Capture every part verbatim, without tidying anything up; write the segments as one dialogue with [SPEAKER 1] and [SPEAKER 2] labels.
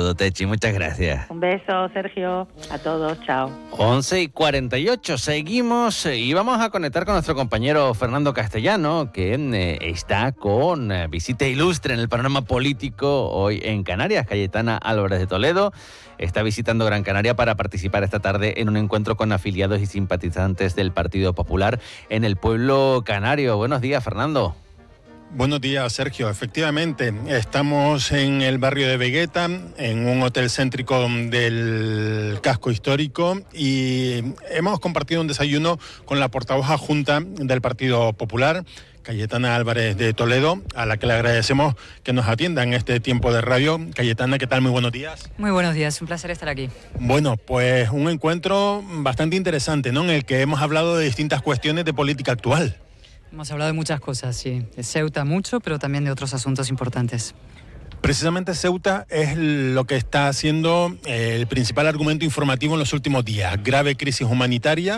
[SPEAKER 1] saludo, Techi, muchas gracias.
[SPEAKER 2] Un beso, Sergio, a todos, chao.
[SPEAKER 1] once y cuarenta y ocho, seguimos y vamos a conectar con nuestro compañero Fernando Castellano, que eh, está con eh, visita ilustre en el panorama político hoy en Canarias. Cayetana Álvarez de Toledo está visitando Gran Canaria para participar esta tarde en un encuentro con afiliados y simpatizantes del Partido Popular en el pueblo canario. Buenos días, Fernando.
[SPEAKER 3] Buenos días, Sergio. Efectivamente, estamos en el barrio de Vegueta, en un hotel céntrico del casco histórico, y hemos compartido un desayuno con la portavoz adjunta del Partido Popular, Cayetana Álvarez de Toledo, a la que le agradecemos que nos atienda en este tiempo de radio. Cayetana, ¿qué tal? Muy buenos días.
[SPEAKER 4] Muy buenos días, un placer estar aquí.
[SPEAKER 3] Bueno, pues un encuentro bastante interesante, ¿no?, en el que hemos hablado de distintas cuestiones de política actual.
[SPEAKER 4] Hemos hablado de muchas cosas, sí. De Ceuta mucho, pero también de otros asuntos importantes.
[SPEAKER 3] Precisamente Ceuta es lo que está siendo el principal argumento informativo en los últimos días. Grave crisis humanitaria.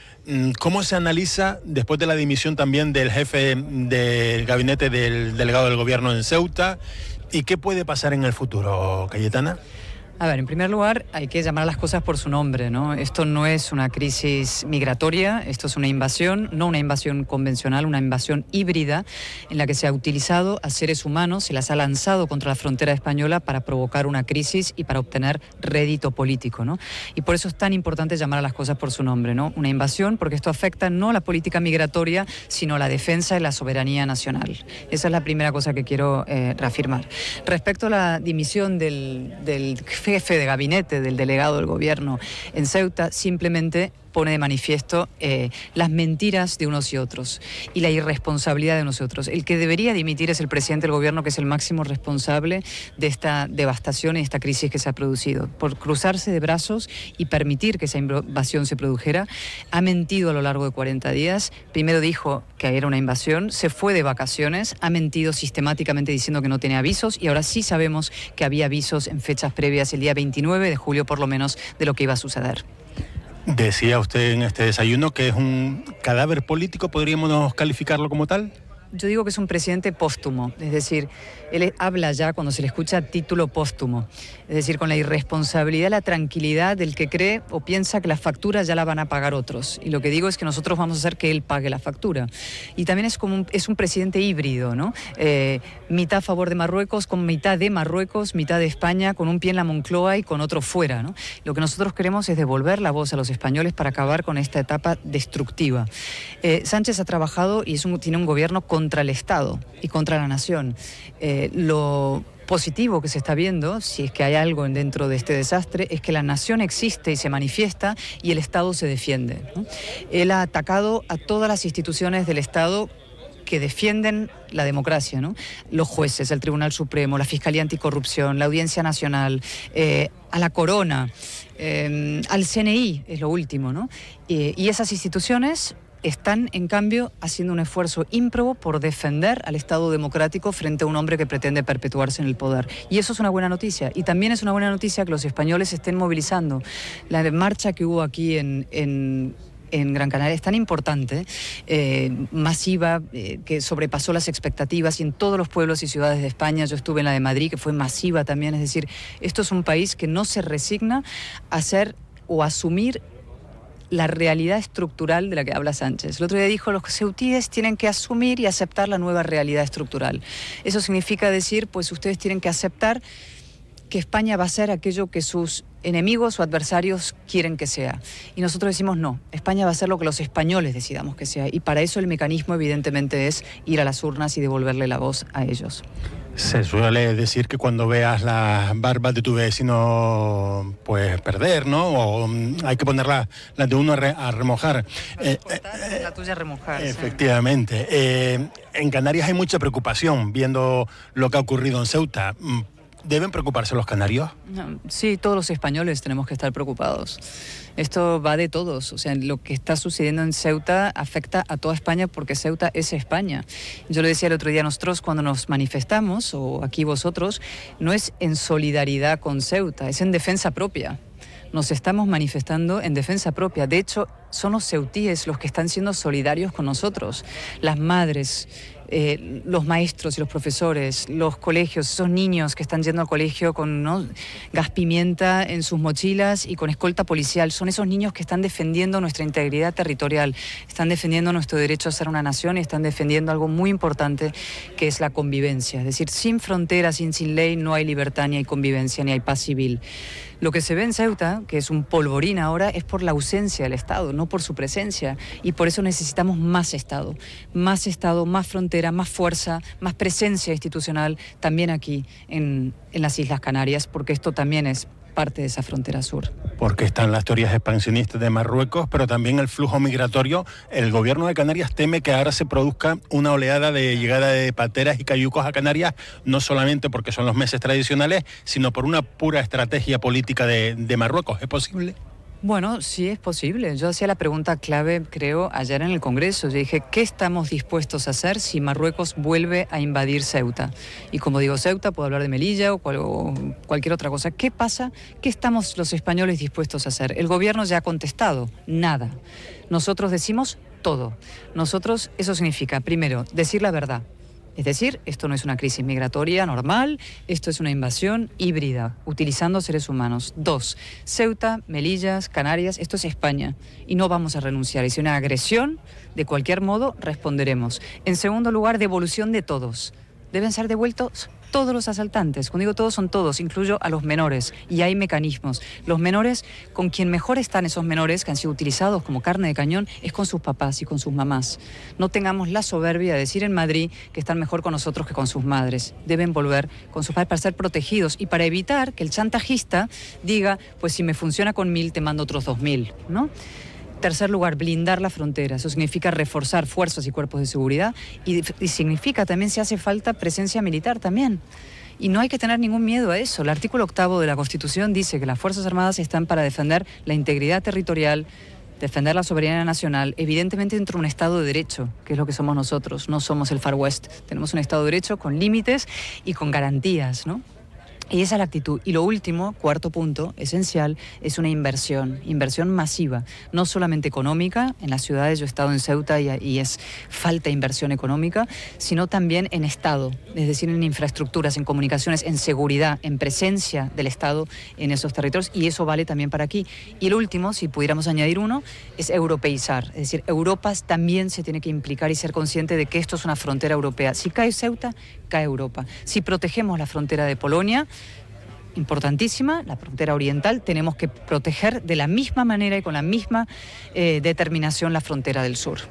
[SPEAKER 3] ¿Cómo se analiza después de la dimisión también del jefe del gabinete del delegado del gobierno en Ceuta? ¿Y qué puede pasar en el futuro, Cayetana?
[SPEAKER 4] A ver, en primer lugar, hay que llamar a las cosas por su nombre, ¿no? Esto no es una crisis migratoria, esto es una invasión, no una invasión convencional, una invasión híbrida en la que se ha utilizado a seres humanos, se las ha lanzado contra la frontera española para provocar una crisis y para obtener rédito político, ¿no? Y por eso es tan importante llamar a las cosas por su nombre, ¿no? Una invasión, porque esto afecta no la política migratoria, sino la defensa de la soberanía nacional. Esa es la primera cosa que quiero eh, reafirmar. Respecto a la dimisión del, del jefe de gabinete del delegado del gobierno en Ceuta, simplemente pone de manifiesto eh, las mentiras de unos y otros y la irresponsabilidad de unos y otros. El que debería dimitir es el presidente del gobierno, que es el máximo responsable de esta devastación y esta crisis que se ha producido. Por cruzarse de brazos y permitir que esa invasión se produjera, ha mentido a lo largo de cuarenta días. Primero dijo que era una invasión, se fue de vacaciones, ha mentido sistemáticamente diciendo que no tenía avisos, y ahora sí sabemos que había avisos en fechas previas, el día veintinueve de julio por lo menos, de lo que iba a suceder.
[SPEAKER 3] Decía usted en este desayuno que es un cadáver político, ¿podríamos calificarlo como tal?
[SPEAKER 4] Yo digo que es un presidente póstumo, es decir, él habla ya cuando se le escucha título póstumo, es decir, con la irresponsabilidad, la tranquilidad del que cree o piensa que la factura ya la van a pagar otros. Y lo que digo es que nosotros vamos a hacer que él pague la factura. Y también es como un, es un presidente híbrido, ¿no? Eh, mitad a favor de Marruecos, con mitad de Marruecos, mitad de España, con un pie en la Moncloa y con otro fuera, ¿no? Lo que nosotros queremos es devolver la voz a los españoles para acabar con esta etapa destructiva. Eh, Sánchez ha trabajado y es un, tiene un gobierno con contra el Estado y contra la nación. Eh, lo positivo que se está viendo, si es que hay algo dentro de este desastre, es que la nación existe y se manifiesta y el Estado se defiende, ¿no? Él ha atacado a todas las instituciones del Estado que defienden la democracia, ¿no? Los jueces, el Tribunal Supremo, la Fiscalía Anticorrupción, la Audiencia Nacional, eh, a la Corona, eh, al C N I, es lo último, ¿no? Eh, y esas instituciones están, en cambio, haciendo un esfuerzo ímprobo por defender al Estado democrático frente a un hombre que pretende perpetuarse en el poder. Y eso es una buena noticia. Y también es una buena noticia que los españoles estén movilizando. La marcha que hubo aquí en... en en Gran Canaria es tan importante, eh, masiva, eh, que sobrepasó las expectativas, y en todos los pueblos y ciudades de España. Yo estuve en la de Madrid, que fue masiva también. Es decir, esto es un país que no se resigna a ser o a asumir la realidad estructural de la que habla Sánchez. El otro día dijo, los ceutíes tienen que asumir y aceptar la nueva realidad estructural. Eso significa decir, pues ustedes tienen que aceptar que España va a ser aquello que sus enemigos o adversarios quieren que sea. Y nosotros decimos no, España va a ser lo que los españoles decidamos que sea. Y para eso el mecanismo evidentemente es ir a las urnas y devolverle la voz a ellos.
[SPEAKER 3] Se suele decir que cuando veas las barbas de tu vecino, pues perder, ¿no? O um, hay que poner las la de uno a, re, a remojar.
[SPEAKER 4] Eh, eh, la tuya a remojar.
[SPEAKER 3] Efectivamente. Sí. Eh, en Canarias hay mucha preocupación viendo lo que ha ocurrido en Ceuta. ¿Deben preocuparse los canarios?
[SPEAKER 4] Sí, todos los españoles tenemos que estar preocupados. Esto va de todos. O sea, lo que está sucediendo en Ceuta afecta a toda España, porque Ceuta es España. Yo le decía el otro día, nosotros cuando nos manifestamos, o aquí vosotros, no es en solidaridad con Ceuta, es en defensa propia. Nos estamos manifestando en defensa propia. De hecho, son los ceutíes los que están siendo solidarios con nosotros. Las madres, eh, los maestros y los profesores, los colegios, esos niños que están yendo al colegio con, ¿no?, gas pimienta en sus mochilas y con escolta policial, son esos niños que están defendiendo nuestra integridad territorial, están defendiendo nuestro derecho a ser una nación y están defendiendo algo muy importante que es la convivencia. Es decir, sin fronteras, sin, sin ley, no hay libertad, ni hay convivencia, ni hay paz civil. Lo que se ve en Ceuta, que es un polvorín ahora, es por la ausencia del Estado, no por su presencia. Y por eso necesitamos más Estado. Más Estado, más frontera, más fuerza, más presencia institucional también aquí en, en las Islas Canarias, porque esto también es parte de esa frontera sur.
[SPEAKER 3] Porque están las teorías expansionistas de Marruecos, pero también el flujo migratorio. El gobierno de Canarias teme que ahora se produzca una oleada de llegada de pateras y cayucos a Canarias, no solamente porque son los meses tradicionales, sino por una pura estrategia política de, de Marruecos. ¿Es posible?
[SPEAKER 4] Bueno, sí es posible. Yo hacía la pregunta clave, creo, ayer en el Congreso. Yo dije, ¿qué estamos dispuestos a hacer si Marruecos vuelve a invadir Ceuta? Y como digo Ceuta, puedo hablar de Melilla o, cual, o cualquier otra cosa. ¿Qué pasa? ¿Qué estamos los españoles dispuestos a hacer? El gobierno ya ha contestado, nada. Nosotros decimos todo. Nosotros, eso significa, primero, decir la verdad. Es decir, esto no es una crisis migratoria normal, esto es una invasión híbrida, utilizando seres humanos. Dos, Ceuta, Melillas, Canarias, esto es España y no vamos a renunciar. Y si una agresión, de cualquier modo, responderemos. En segundo lugar, devolución de todos. Deben ser devueltos todos los asaltantes. Cuando digo todos, son todos, incluyo a los menores. Y hay mecanismos. Los menores, con quien mejor están esos menores que han sido utilizados como carne de cañón, es con sus papás y con sus mamás. No tengamos la soberbia de decir en Madrid que están mejor con nosotros que con sus madres. Deben volver con sus padres para ser protegidos y para evitar que el chantajista diga, pues si me funciona con mil, te mando otros dos mil, ¿no? Tercer lugar, blindar la frontera. Eso significa reforzar fuerzas y cuerpos de seguridad y, y significa también, si hace falta, presencia militar también. Y no hay que tener ningún miedo a eso. El artículo octavo de la Constitución dice que las Fuerzas Armadas están para defender la integridad territorial, defender la soberanía nacional, evidentemente dentro de un Estado de Derecho, que es lo que somos nosotros. No somos el Far West. Tenemos un Estado de Derecho con límites y con garantías, ¿no? Y esa es la actitud. Y lo último, cuarto punto, esencial, es una inversión, inversión masiva, no solamente económica, en las ciudades, yo he estado en Ceuta y, y es falta inversión económica, sino también en Estado, es decir, en infraestructuras, en comunicaciones, en seguridad, en presencia del Estado en esos territorios, y eso vale también para aquí. Y lo último, si pudiéramos añadir uno, es europeizar, es decir, Europa también se tiene que implicar y ser consciente de que esto es una frontera europea. Si cae Ceuta, cae Europa. Si protegemos la frontera de Polonia, importantísima, la frontera oriental, tenemos que proteger de la misma manera y con la misma eh, determinación la frontera del sur.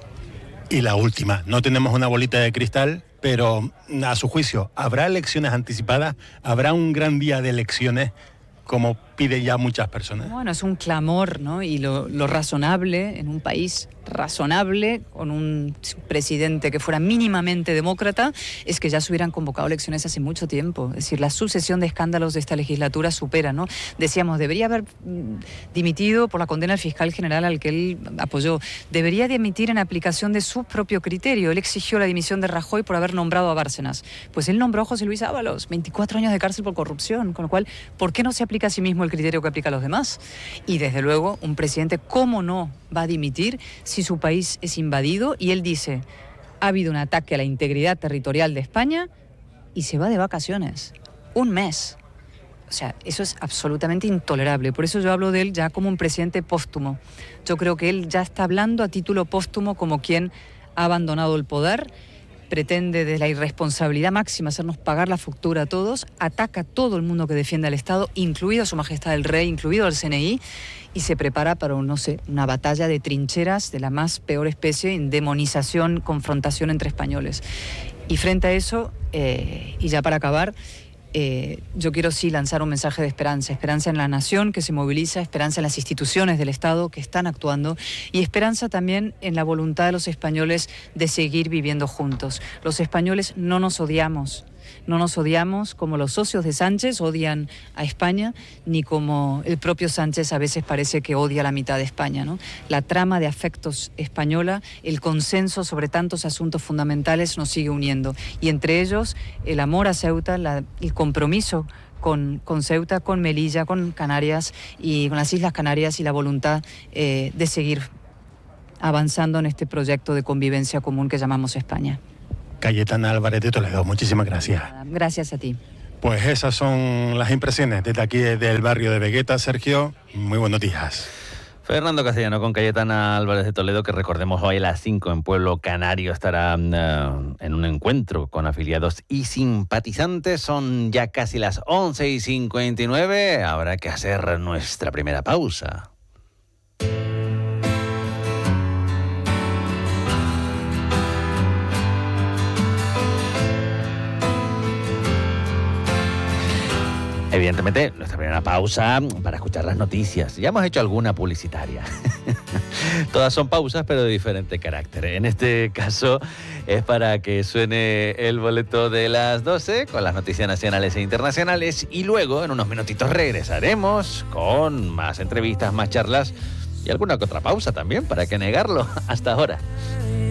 [SPEAKER 3] Y la última, no tenemos una bolita de cristal, pero a su juicio, ¿habrá elecciones anticipadas? ¿Habrá un gran día de elecciones, como piden ya muchas personas?
[SPEAKER 4] Bueno, es un clamor, ¿no? Y lo, lo razonable en un país razonable, con un presidente que fuera mínimamente demócrata, es que ya se hubieran convocado elecciones hace mucho tiempo. Es decir, la sucesión de escándalos de esta legislatura supera, ¿no? Decíamos, debería haber dimitido por la condena al fiscal general al que él apoyó. Debería dimitir en aplicación de su propio criterio. Él exigió la dimisión de Rajoy por haber nombrado a Bárcenas. Pues él nombró a José Luis Ábalos, veinticuatro años de cárcel por corrupción. Con lo cual, ¿por qué no se aplica a sí mismo el criterio que aplica a los demás? Y desde luego, un presidente, ¿cómo no va a dimitir si su país es invadido? Y él dice, ha habido un ataque a la integridad territorial de España y se va de vacaciones. Un mes. O sea, eso es absolutamente intolerable. Por eso yo hablo de él ya como un presidente póstumo. Yo creo que él ya está hablando a título póstumo como quien ha abandonado el poder, pretende desde la irresponsabilidad máxima hacernos pagar la factura a todos, ataca a todo el mundo que defiende al Estado, incluido a Su Majestad el Rey, incluido al C N I, y se prepara para, no sé, una batalla de trincheras de la más peor especie, en demonización, confrontación entre españoles. Y frente a eso, eh, y ya para acabar, Eh, yo quiero sí lanzar un mensaje de esperanza, esperanza en la nación que se moviliza, esperanza en las instituciones del Estado que están actuando y esperanza también en la voluntad de los españoles de seguir viviendo juntos. Los españoles no nos odiamos, no nos odiamos como los socios de Sánchez odian a España, ni como el propio Sánchez a veces parece que odia a la mitad de España, ¿no? La trama de afectos española, el consenso sobre tantos asuntos fundamentales nos sigue uniendo. Y entre ellos, el amor a Ceuta, la, el compromiso con, con Ceuta, con Melilla, con Canarias y con las Islas Canarias y la voluntad eh, de seguir avanzando en este proyecto de convivencia común que llamamos España.
[SPEAKER 3] Cayetana Álvarez de Toledo. Muchísimas gracias.
[SPEAKER 4] Gracias a ti.
[SPEAKER 3] Pues esas son las impresiones desde aquí, del barrio de Vegueta. Sergio, muy buenos días.
[SPEAKER 1] Fernando Castellano con Cayetana Álvarez de Toledo, que recordemos hoy a las cinco en Pueblo Canario estará uh, en un encuentro con afiliados y simpatizantes. Son ya casi las once y cincuenta y nueve. Habrá que hacer nuestra primera pausa. Evidentemente, nuestra primera pausa para escuchar las noticias. Ya hemos hecho alguna publicitaria. Todas son pausas, pero de diferente carácter. En este caso es para que suene el boleto de las doce con las noticias nacionales e internacionales, y luego en unos minutitos regresaremos con más entrevistas, más charlas y alguna que otra pausa también, para qué negarlo. Hasta ahora.